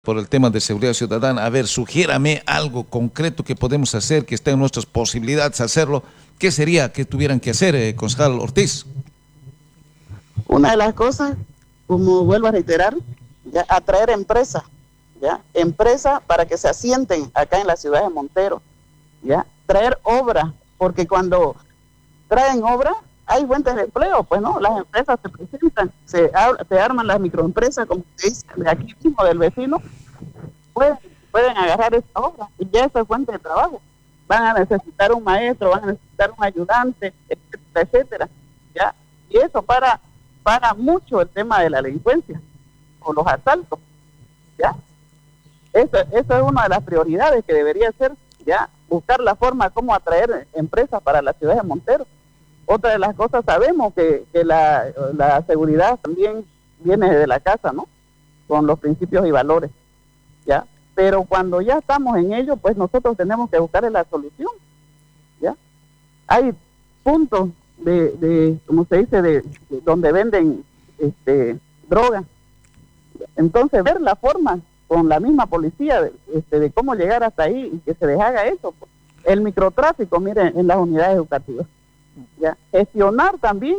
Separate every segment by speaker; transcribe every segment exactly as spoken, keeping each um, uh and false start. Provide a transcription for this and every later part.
Speaker 1: por el tema de seguridad ciudadana. A ver, sugiérame algo concreto que podemos hacer, que esté en nuestras posibilidades hacerlo. ¿Qué sería que tuvieran que hacer, eh, concejal Ortiz?
Speaker 2: Una de las cosas, como vuelvo a reiterar, ya, atraer empresas, ya, empresas para que se asienten acá en la ciudad de Montero, ya, traer obra, porque cuando traen obra hay fuentes de empleo, pues no, las empresas se presentan, se, se arman las microempresas, como se dice, de aquí mismo del vecino, pueden, pueden agarrar esa obra y ya esa es fuente de trabajo. Van a necesitar un maestro, van a necesitar un ayudante, etcétera, etcétera, ya, y eso para, para mucho el tema de la delincuencia o los asaltos, ya. Eso, eso es una de las prioridades que debería ser, ya, buscar la forma como atraer empresas para la ciudad de Montero. Otra de las cosas, sabemos que, que la, la seguridad también viene de la casa, ¿no? Con los principios y valores, ¿ya? Pero cuando ya estamos en ello, pues nosotros tenemos que buscar la solución, ¿ya? Hay puntos de, de como se dice, de, de donde venden este, droga. Entonces, ver la forma con la misma policía de, este, de cómo llegar hasta ahí y que se deshaga eso. El microtráfico, miren, en las unidades educativas. Ya, gestionar también,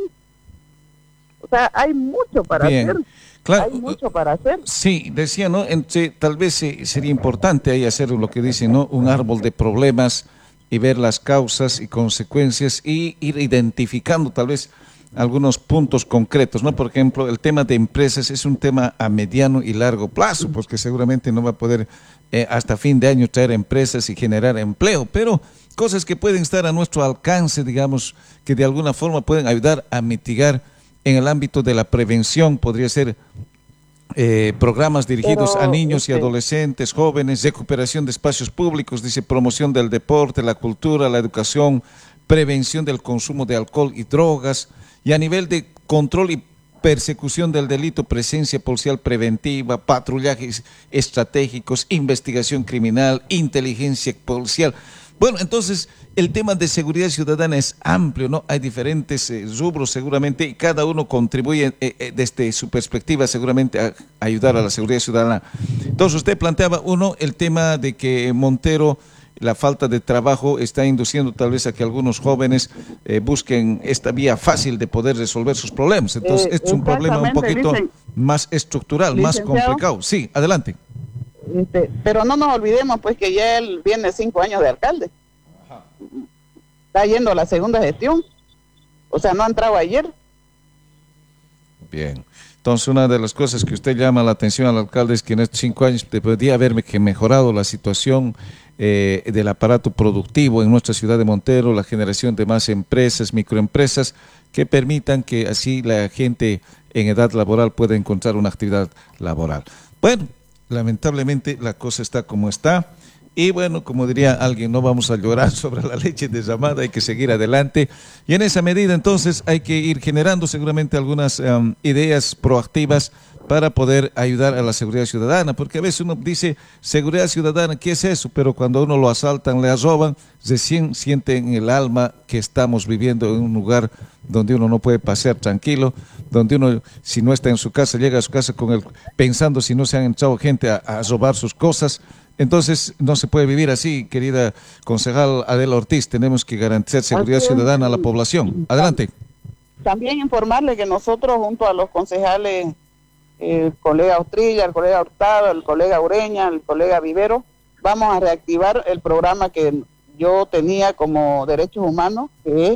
Speaker 2: o sea, hay mucho para
Speaker 1: Bien.
Speaker 2: hacer,
Speaker 1: Claro,
Speaker 2: hay mucho para hacer.
Speaker 1: Sí, decía, ¿no? Entre, tal vez eh, sería importante ahí hacer lo que dicen, ¿no? Un árbol de problemas y ver las causas y consecuencias y ir identificando tal vez algunos puntos concretos, ¿no? Por ejemplo, el tema de empresas es un tema a mediano y largo plazo, porque seguramente no va a poder eh, hasta fin de año traer empresas y generar empleo, pero cosas que pueden estar a nuestro alcance, digamos, que de alguna forma pueden ayudar a mitigar en el ámbito de la prevención, podría ser eh, programas dirigidos
Speaker 2: Pero,
Speaker 1: a niños
Speaker 2: este,
Speaker 1: y adolescentes, jóvenes, recuperación de espacios públicos, dice promoción del deporte, la cultura, la educación, prevención del consumo de alcohol y drogas, y a nivel de control y persecución del delito, presencia policial preventiva, patrullajes estratégicos, investigación criminal, inteligencia policial. Bueno, entonces el tema de seguridad ciudadana es amplio, ¿no? Hay diferentes eh, rubros seguramente y cada uno contribuye eh, eh, desde su perspectiva seguramente a, a ayudar a la seguridad ciudadana. Entonces usted planteaba, uno, el tema de que Montero, la falta de trabajo está induciendo tal vez a que algunos jóvenes eh, busquen esta vía fácil de poder resolver sus problemas. Entonces,
Speaker 2: eh,
Speaker 1: este es un problema un poquito
Speaker 2: dicen,
Speaker 1: más estructural, más complicado. Sí, adelante.
Speaker 2: Este, pero no nos olvidemos pues que ya él viene cinco años de alcalde. Ajá. Está yendo a la segunda gestión. O sea, no ha entrado ayer.
Speaker 1: Bien. Entonces, una de las cosas que usted llama la atención al alcalde es que en estos cinco años podría haber mejorado la situación eh, del aparato productivo en nuestra ciudad de Montero, la generación de más empresas, microempresas, que permitan que así la gente en edad laboral pueda encontrar una actividad laboral. Bueno, lamentablemente la cosa está como está. Y bueno, como diría alguien, no vamos a llorar sobre la leche derramada, hay que seguir adelante. Y en esa medida, entonces, hay que ir generando seguramente algunas um, ideas proactivas para poder ayudar a la seguridad ciudadana, porque a veces uno dice, seguridad ciudadana, ¿qué es eso? Pero cuando uno lo asaltan, le roban, recién siente en el alma que estamos viviendo en un lugar donde uno no puede pasear tranquilo, donde uno, si no está en su casa, llega a su casa con el, pensando si no se han entrado gente a, a robar sus cosas. Entonces, no se puede vivir así, querida concejal Adela Ortiz. Tenemos que garantizar seguridad ciudadana a la población. Adelante.
Speaker 2: También informarle que nosotros, junto a los concejales, el colega Autrilla, el colega Hurtado, el colega Ureña, el colega Vivero, vamos a reactivar el programa que yo tenía como derechos humanos, que es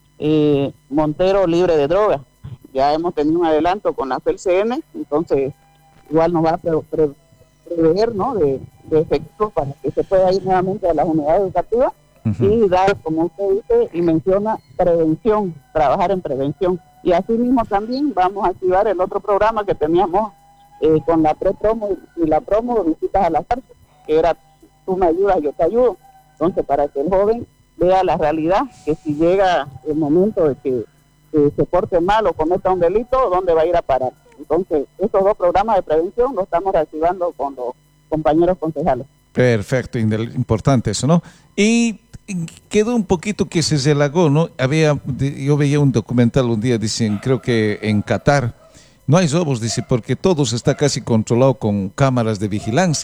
Speaker 2: eh, Montero libre de drogas. Ya hemos tenido un adelanto con la F E L C N, entonces igual nos va a pre pre prever, ¿no? de, de efectivos para que se pueda ir nuevamente a las unidades educativas. Uh-huh. Y dar, como usted dice y menciona, prevención, trabajar en prevención. Y así mismo también vamos a activar el otro programa que teníamos eh, con la pre-promo y la promo, visitas a las cárceles, que era tú me ayudas, yo te ayudo. Entonces, para que el joven vea la realidad, que si llega el momento de que eh, se porte mal o cometa un delito, ¿dónde va a ir a parar? Entonces, estos dos programas de prevención los estamos reactivando con los compañeros concejales.
Speaker 1: Perfecto, importante eso, ¿no? Y quedó un poquito que se relagó, ¿no? Había, yo veía un documental un día, dicen, creo que en Qatar, No hay robos, dice, porque todo está casi controlado con cámaras de vigilancia.